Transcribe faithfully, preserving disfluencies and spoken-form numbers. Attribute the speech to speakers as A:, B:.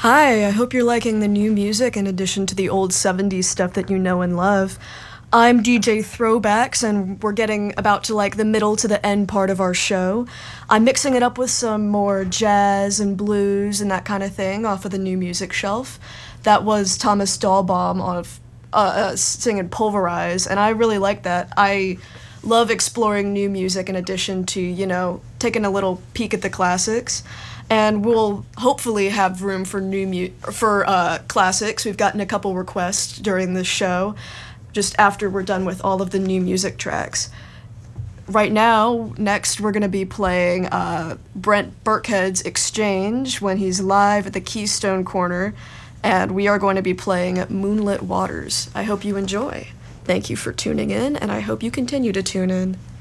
A: Hi, I hope you're liking the new music in addition to the old seventies stuff that you know and love. I'm D J Throwbacks, and we're getting about to like the middle to the end part of our show. I'm mixing it up with some more jazz and blues and that kind of thing off of the new music shelf. That was Thomas Dahlbaum of uh, uh, singing Pulverize, and I really like that. I love exploring new music in addition to, you know, taking a little peek at the classics. And we'll hopefully have room for new mu- for uh, classics. We've gotten a couple requests during this show, just after we're done with all of the new music tracks. Right now, next we're going to be playing uh, Brent Burkhead's Exchange when he's live at the Keystone Corner, and we are going to be playing Moonlit Waters. I hope you enjoy. Thank you for tuning in, and I hope you continue to tune in.